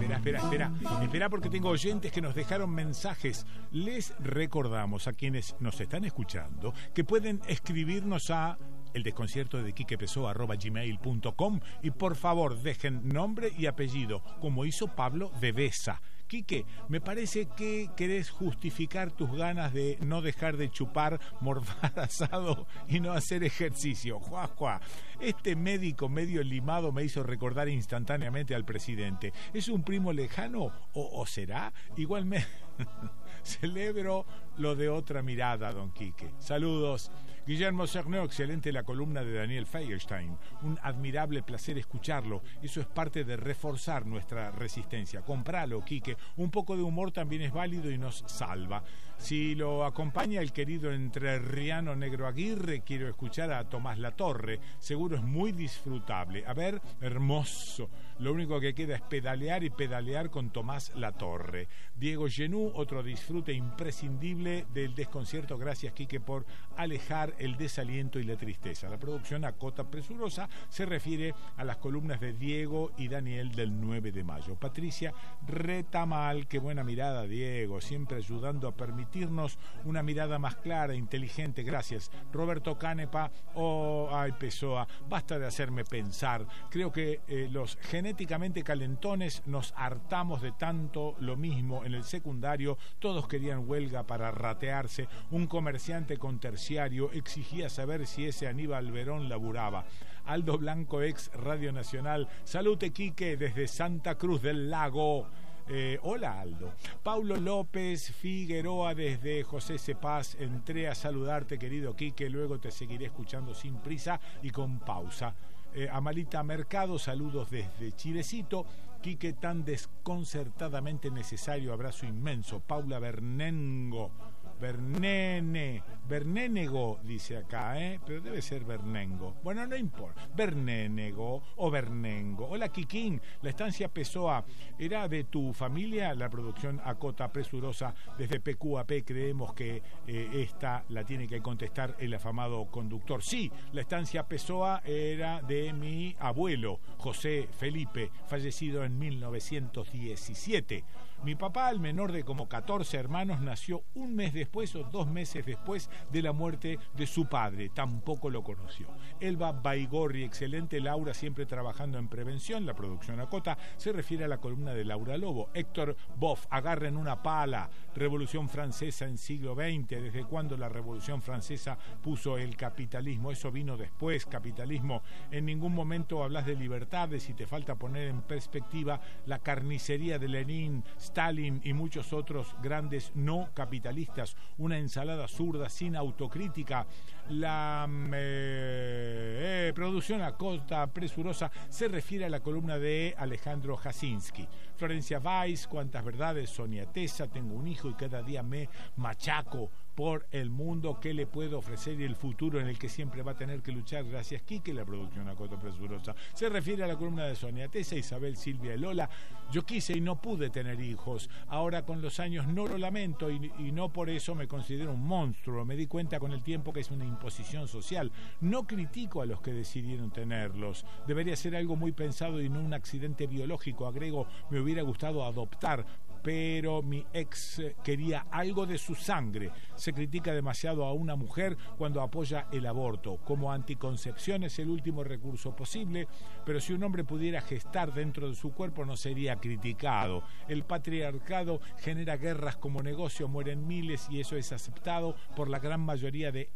Espera porque tengo oyentes que nos dejaron mensajes. Les recordamos a quienes nos están escuchando que pueden escribirnos a eldesconciertodequiquepessoa@gmail.com y por favor dejen nombre y apellido, como hizo Pablo de Besa. Quique, me parece que querés justificar tus ganas de no dejar de chupar, morfar asado y no hacer ejercicio. ¡Juá! Este médico medio limado me hizo recordar instantáneamente al presidente. ¿Es un primo lejano o será? Igualmente celebro lo de otra mirada, don Quique. Saludos. Guillermo Cernó, excelente la columna de Daniel Feierstein. Un admirable placer escucharlo. Eso es parte de reforzar nuestra resistencia. Compralo, Quique. Un poco de humor también es válido y nos salva. Si lo acompaña el querido entrerriano Negro Aguirre, quiero escuchar a Tomás Latorre. Seguro es muy disfrutable. A ver, hermoso. Lo único que queda es pedalear y pedalear con Tomás Latorre. Diego Genú, otro disfrute imprescindible del desconcierto. Gracias, Quique, por alejar el desaliento y la tristeza. La producción a cota presurosa se refiere a las columnas de Diego y Daniel del 9 de mayo. Patricia Retamal, qué buena mirada, Diego, siempre ayudando a permitirnos una mirada más clara, inteligente. Gracias. Roberto Canepa, Pessoa, basta de hacerme pensar. Creo que los genéticamente calentones nos hartamos de tanto lo mismo. En el secundario todos querían huelga para ratearse. Un comerciante con terciario exigía saber si ese Aníbal Verón laburaba. Aldo Blanco, ex Radio Nacional. Salute, Quique, desde Santa Cruz del Lago. Hola, Aldo. Paulo López Figueroa desde José Cepaz. Entré a saludarte, querido Quique, luego te seguiré escuchando sin prisa y con pausa. Amalita Mercado, saludos desde Chilecito. Quique, tan desconcertadamente necesario, abrazo inmenso. Paula Bernénego, dice acá, pero debe ser Bernengo. Bueno, no importa. Bernénego o Bernengo. Hola, Quiquín. La estancia Pessoa, ¿era de tu familia? La producción a cota presurosa desde PQAP. Creemos que esta la tiene que contestar el afamado conductor. Sí, la estancia Pessoa era de mi abuelo, José Felipe, fallecido en 1917. Mi papá, el menor de como 14 hermanos, nació un mes después o 2 meses después de la muerte de su padre. Tampoco lo conoció. Elba Baigorri, excelente. Laura, siempre trabajando en prevención. La producción a cota se refiere a la columna de Laura Lobo. Héctor Boff, agarren una pala. Revolución Francesa en siglo XX. ¿Desde cuándo la Revolución Francesa puso el capitalismo? Eso vino después, capitalismo. En ningún momento hablas de libertades y te falta poner en perspectiva la carnicería de Lenin, Stalin y muchos otros grandes no capitalistas. Una ensalada zurda sin autocrítica. La producción a cota presurosa se refiere a la columna de Alejandro Jasinski. Florencia Weiss, cuántas verdades. Sonia Tesa, tengo un hijo y cada día me machaco por el mundo que le puedo ofrecer y el futuro en el que siempre va a tener que luchar. Gracias, Quique. La producción a cota presurosa se refiere a la columna de Sonia Tesa, Isabel, Silvia y Lola. Yo quise y no pude tener hijos. Ahora con los años no lo lamento y no por eso me considero un monstruo. Me di cuenta con el tiempo que es una imposición social. No critico a los que decidieron tenerlos. Debería ser algo muy pensado y no un accidente biológico. Agrego, me hubiera gustado adoptar, pero mi ex quería algo de su sangre. Se critica demasiado a una mujer cuando apoya el aborto. Como anticoncepción es el último recurso posible, pero si un hombre pudiera gestar dentro de su cuerpo no sería criticado. El patriarcado genera guerras como negocio, mueren miles y eso es aceptado por la gran mayoría de